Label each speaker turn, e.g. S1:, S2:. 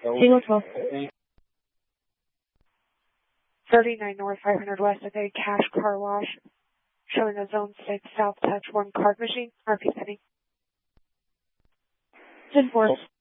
S1: Single 12.
S2: 39 North, 500 West, okay, cash car wash, showing a zone 6 South Touch 1 card machine, RP setting.
S1: 10-4.